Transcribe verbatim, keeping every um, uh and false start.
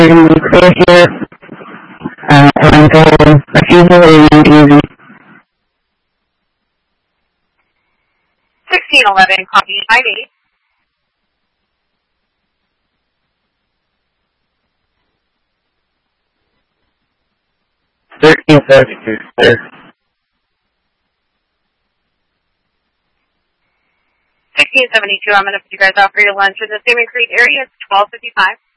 going to be clear here. Uh, and go refusal or not using. sixteen eleven, copy, five eight. thirteen seventy-two, sir. sixteen seventy-two, I'm going to put you guys out for your lunch in the Salmon Creek area. It's twelve fifty-five.